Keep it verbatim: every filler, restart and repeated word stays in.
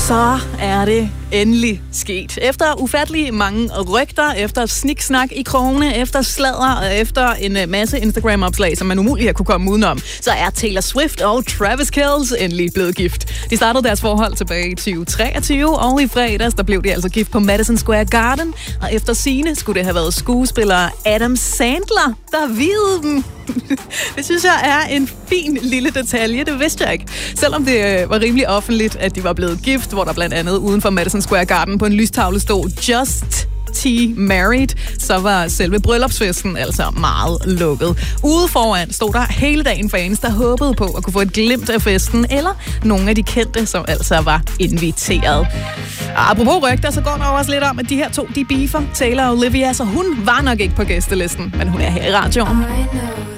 Så er det endelig sket. Efter ufattelige mange rygter, efter sniksnak i krogene, efter sladder og efter en masse Instagram-opslag, som man umuligt har kunne komme udenom, så er Taylor Swift og Travis Kelce endelig blevet gift. De startede deres forhold tilbage i tyve treogtyve, og i fredags der blev de altså gift på Madison Square Garden, og efter sigende skulle det have været skuespiller Adam Sandler, der viede dem. Det synes jeg er en fin lille detalje, det vidste jeg ikke. Selvom det var rimelig offentligt, at de var blevet gift, hvor der blandt andet uden for Madison Square Garden på en lystavle stod Just T Married, så var selve bryllupsfesten altså meget lukket. Ude foran stod der hele dagen fans, der håbede på at kunne få et glimt af festen, eller nogle af de kendte, som altså var inviteret. Og apropos rygter, så går der også lidt om, at de her to, de beefer, Taylor og Olivia, så hun var nok ikke på gæstelisten, men hun er her i radioen.